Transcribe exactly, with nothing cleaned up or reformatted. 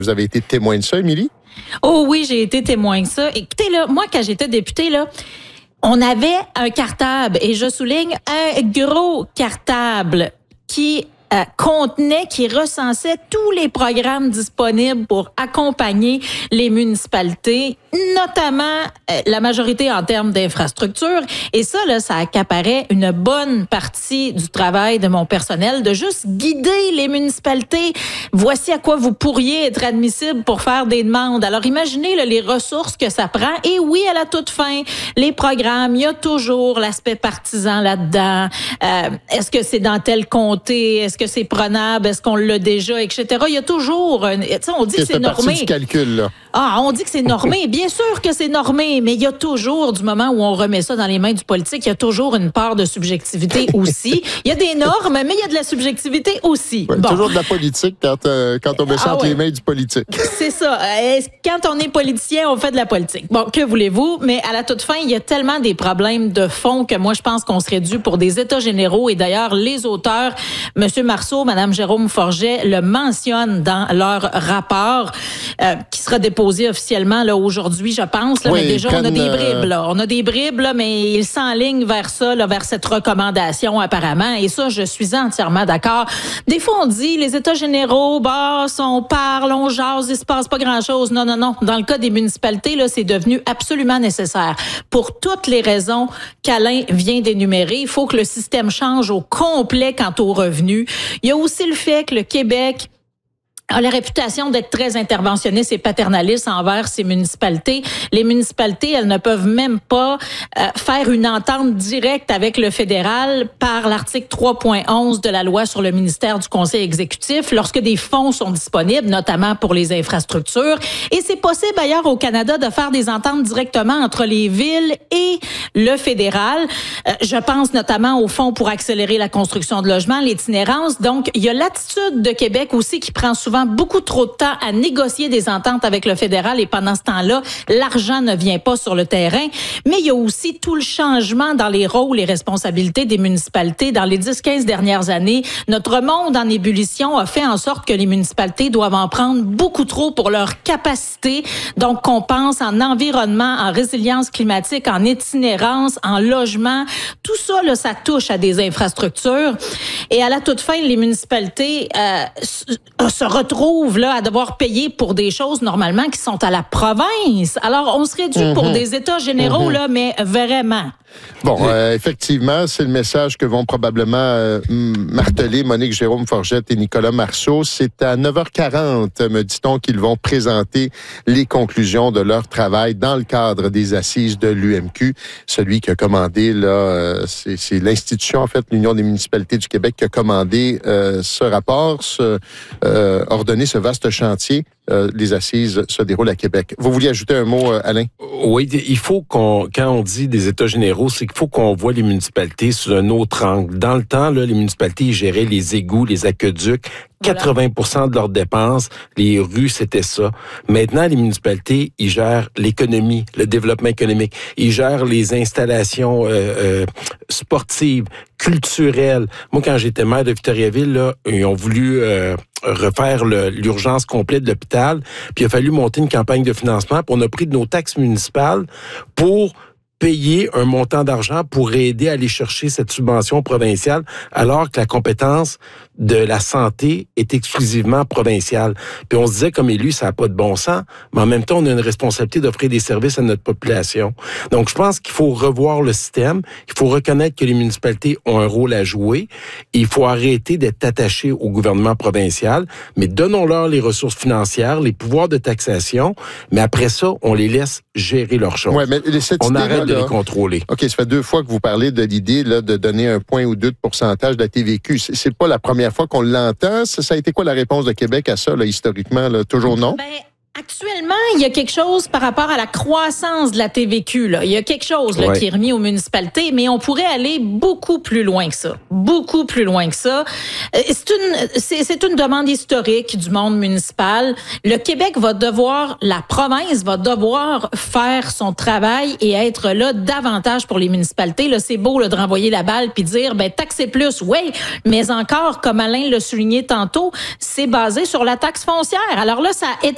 Vous avez été témoin de ça, Émilie? Oh oui, j'ai été témoin de ça. Écoutez, là, moi, quand j'étais députée, là, on avait un cartable, et je souligne un gros cartable qui euh, contenait, qui recensait tous les programmes disponibles pour accompagner les municipalités, notamment euh, la majorité en termes d'infrastructures. Et ça, là, ça accaparait une bonne partie du travail de mon personnel, de juste guider les municipalités. Voici à quoi vous pourriez être admissible pour faire des demandes. Alors, imaginez là, les ressources que ça prend. Et oui, à la toute fin, les programmes, il y a toujours l'aspect partisan là-dedans. Euh, est-ce que c'est dans tel comté? Est-ce que c'est prenable? Est-ce qu'on l'a déjà? Etc. Il y a toujours... Tu sais, on dit que, que c'est normé. Du calcul, là. Ah, on dit que c'est normé. Bien sûr que c'est normé, mais il y a toujours, du moment où on remet ça dans les mains du politique, il y a toujours une part de subjectivité aussi. Il y a des normes, mais il y a de la subjectivité aussi. Ouais, bon. Toujours de la politique quand, euh, quand on met ça ah, entre ouais. les mains du politique. C'est ça. Quand on est politicien, on fait de la politique. Bon, que voulez-vous? Mais à la toute fin, il y a tellement des problèmes de fond que moi, je pense qu'on serait dû pour des états généraux. Et d'ailleurs, les auteurs, M. Marceau, Mme Jérôme Forget, le mentionnent dans leur rapport euh, qui sera déposé officiellement là aujourd'hui, je pense. Là, oui, mais déjà, prennent, on a des bribes. Là. On a des bribes, là, mais ils s'enlignent vers ça, là, vers cette recommandation apparemment. Et ça, je suis entièrement d'accord. Des fois, on dit, les états généraux, bah, on parle, on jase, il se passe pas grand-chose. Non, non, non. Dans le cas des municipalités, là, c'est devenu absolument nécessaire. Pour toutes les raisons qu'Alain vient d'énumérer, il faut que le système change au complet quant aux revenus. Il y a aussi le fait que le Québec a la réputation d'être très interventionniste et paternaliste envers ces municipalités. Les municipalités, elles ne peuvent même pas euh, faire une entente directe avec le fédéral par l'article trois point onze de la loi sur le ministère du Conseil exécutif lorsque des fonds sont disponibles, notamment pour les infrastructures. Et c'est possible ailleurs au Canada de faire des ententes directement entre les villes et le fédéral. Euh, je pense notamment au fonds pour accélérer la construction de logements, l'itinérance. Donc, il y a l'attitude de Québec aussi qui prend souvent beaucoup trop de temps à négocier des ententes avec le fédéral et pendant ce temps-là, l'argent ne vient pas sur le terrain. Mais il y a aussi tout le changement dans les rôles et responsabilités des municipalités. Dans les dix à quinze dernières années, notre monde en ébullition a fait en sorte que les municipalités doivent en prendre beaucoup trop pour leur capacité. Donc, qu'on pense en environnement, en résilience climatique, en itinérance, en logement. Tout ça, là, ça touche à des infrastructures. Et à la toute fin, les municipalités euh, se retrouvent trouve là à devoir payer pour des choses normalement qui sont à la province. Alors, on serait dû mm-hmm. pour des états généraux, mm-hmm. là, mais vraiment. Bon, euh, effectivement, c'est le message que vont probablement euh, marteler Monique Jérôme Forget et Nicolas Marceau. C'est à neuf heures quarante, me dit-on, qu'ils vont présenter les conclusions de leur travail dans le cadre des assises de l'U M Q. Celui qui a commandé, là, euh, c'est, c'est l'institution, en fait, l'Union des municipalités du Québec, qui a commandé euh, ce rapport, ce, euh, ordonné ce vaste chantier. Euh, les assises se déroulent à Québec. Vous vouliez ajouter un mot, euh, Alain? Oui, il faut qu'on, quand on dit des états généraux, c'est qu'il faut qu'on voit les municipalités sous un autre angle. Dans le temps, là, les municipalités ils géraient les égouts, les aqueducs, quatre-vingts pour cent de leurs dépenses, les rues, c'était ça. Maintenant, les municipalités, ils gèrent l'économie, le développement économique. Ils gèrent les installations euh, euh, sportives, culturelles. Moi, quand j'étais maire de Victoriaville, là, ils ont voulu euh, refaire le, l'urgence complète de l'hôpital, puis il a fallu monter une campagne de financement, puis on a pris de nos taxes municipales pour payer un montant d'argent pour aider à aller chercher cette subvention provinciale, alors que la compétence de la santé est exclusivement provinciale. Puis on se disait, comme élu, ça n'a pas de bon sens, mais en même temps, on a une responsabilité d'offrir des services à notre population. Donc, je pense qu'il faut revoir le système, il faut reconnaître que les municipalités ont un rôle à jouer, et il faut arrêter d'être attaché au gouvernement provincial, mais donnons-leur les ressources financières, les pouvoirs de taxation, mais après ça, on les laisse gérer leurs choses. Ouais, mais cette on idée, arrête là, de les contrôler. OK, ça fait deux fois que vous parlez de l'idée là, de donner un point ou deux de pourcentage de la T V Q. C'est, c'est pas la première fois qu'on l'entend. Ça, ça a été quoi la réponse de Québec à ça, là, historiquement? Là? Toujours non? Ben... Actuellement, il y a quelque chose par rapport à la croissance de la T V Q. Là. Il y a quelque chose là, ouais. qui est remis aux municipalités, mais on pourrait aller beaucoup plus loin que ça. Beaucoup plus loin que ça. C'est une, c'est, c'est une demande historique du monde municipal. Le Québec va devoir, la province va devoir faire son travail et être là davantage pour les municipalités. Là, c'est beau là, de renvoyer la balle puis dire, ben taxer plus, oui, mais encore, comme Alain l'a souligné tantôt, c'est basé sur la taxe foncière. Alors là, ça étend